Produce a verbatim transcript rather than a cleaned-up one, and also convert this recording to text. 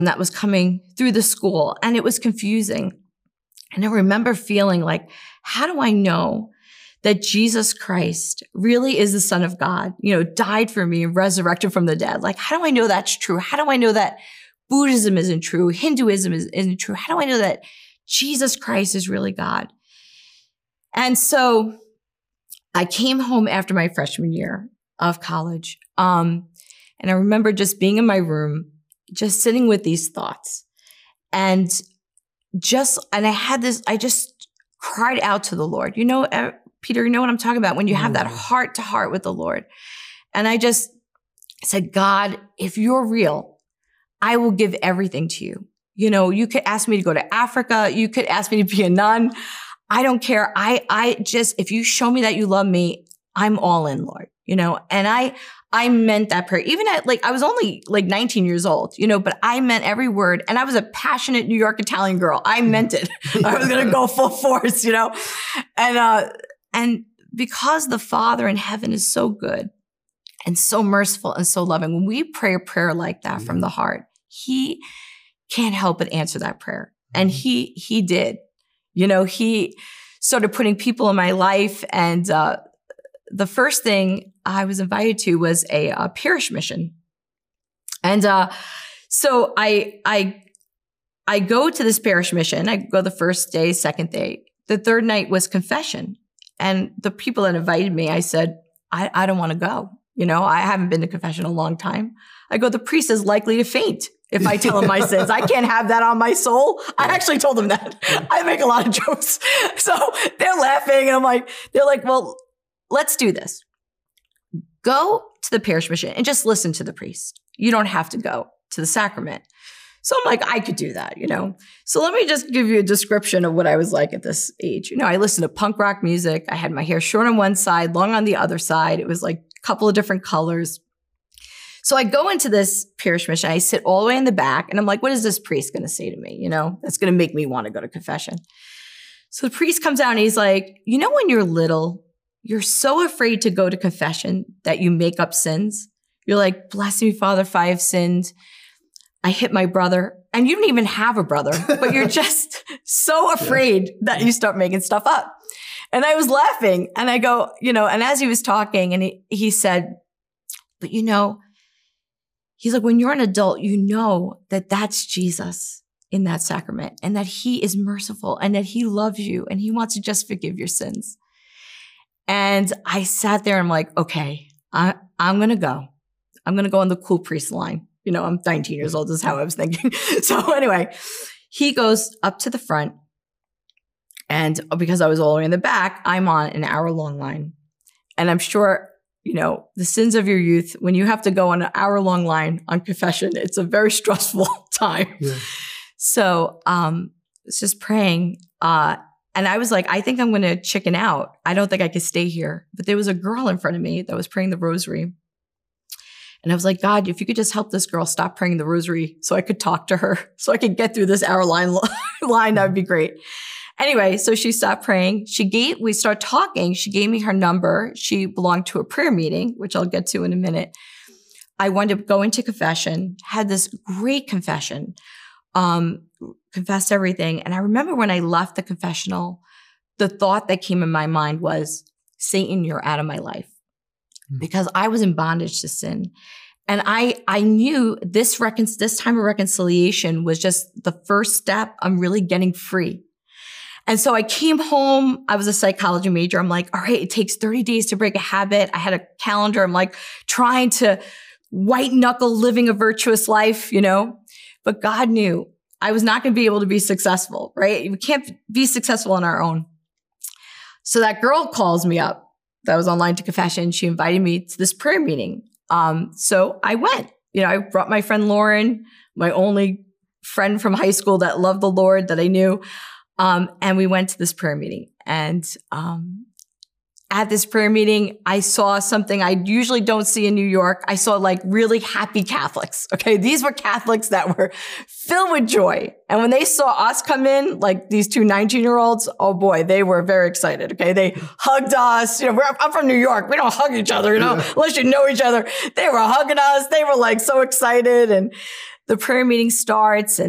that was coming through the school, and it was confusing. And I remember feeling like, how do I know that Jesus Christ really is the Son of God, you know, died for me and resurrected from the dead? Like, how do I know that's true? How do I know that Buddhism isn't true? Hinduism is, isn't true? How do I know that Jesus Christ is really God? And so I came home after my freshman year of college. Um, and I remember just being in my room, just sitting with these thoughts. And just, and I had this, I just cried out to the Lord. You know, uh, Peter, you know what I'm talking about when you have that heart to heart with the Lord. And I just said, God, if you're real, I will give everything to you. You know, you could ask me to go to Africa. You could ask me to be a nun. I don't care. I, I just, if you show me that you love me, I'm all in, Lord, you know, and I, I meant that prayer. Even at like, I was only like nineteen years old, you know, but I meant every word. And I was a passionate New York Italian girl. I meant it. I was going to go full force, you know, and, uh, and because the Father in heaven is so good and so merciful and so loving, when we pray a prayer like that mm-hmm. from the heart, he can't help but answer that prayer. And he, he did, you know, he started putting people in my life. And, uh, the first thing I was invited to was a, a parish mission. And, uh, so I, I, I go to this parish mission. I go the first day, second day. The third night was confession. And the people that invited me, I said, I, I don't want to go. You know, I haven't been to confession in a long time. I go, the priest is likely to faint if I tell him my sins. I can't have that on my soul. I actually told them that. I make a lot of jokes. So they're laughing. And I'm like, they're like, well, let's do this. Go to the parish mission and just listen to the priest. You don't have to go to the sacrament. So I'm like, I could do that, you know? So let me just give you a description of what I was like at this age. You know, I listened to punk rock music. I had my hair short on one side, long on the other side. It was like a couple of different colors. So I go into this parish mission. I sit all the way in the back and I'm like, what is this priest going to say to me? You know, that's going to make me want to go to confession. So the priest comes out and he's like, you know, when you're little, you're so afraid to go to confession that you make up sins. You're like, bless me, Father, if I have sinned. I hit my brother, and you don't even have a brother, but you're just so afraid yeah. that you start making stuff up. And I was laughing, and I go, you know, and as he was talking, and he, he said, but you know, he's like, when you're an adult, you know that that's Jesus in that sacrament, and that he is merciful, and that he loves you, and he wants to just forgive your sins. And I sat there, and I'm like, okay, I, I'm going to go. I'm going to go on the cool priest line. You know, I'm nineteen years old is how I was thinking. So anyway, he goes up to the front. And because I was all the way in the back, I'm on an hour long line. And I'm sure, you know, the sins of your youth, when you have to go on an hour long line on confession, it's a very stressful time. Yeah. So um, it's just praying. Uh, and I was like, I think I'm going to chicken out. I don't think I could stay here. But there was a girl in front of me that was praying the rosary. And I was like, God, if you could just help this girl stop praying the rosary so I could talk to her, so I could get through this hour line, line, that would be great. Anyway, so she stopped praying. She gave, we started talking. She gave me her number. She belonged to a prayer meeting, which I'll get to in a minute. I wanted to go into confession, had this great confession, um, confessed everything. And I remember when I left the confessional, the thought that came in my mind was, Satan, you're out of my life. Because I was in bondage to sin. And I, I knew this recon- this time of reconciliation was just the first step. I'm really getting free. And so I came home. I was a psychology major. I'm like, all right, it takes thirty days to break a habit. I had a calendar. I'm like trying to white knuckle living a virtuous life, you know, but God knew I was not going to be able to be successful, right? We can't be successful on our own. So that girl calls me up. That was online to confession. She invited me to this prayer meeting. Um, so I went, you know, I brought my friend Lauren, my only friend from high school that loved the Lord that I knew. Um, and we went to this prayer meeting. And, um, at this prayer meeting, I saw something I usually don't see in New York. I saw like really happy Catholics. Okay. These were Catholics that were filled with joy. And when they saw us come in, like these two nineteen year olds, oh boy, they were very excited. Okay. They hugged us. You know, we're, I'm from New York. We don't hug each other, you know, yeah. unless you know each other. They were hugging us. They were like so excited. And the prayer meeting starts and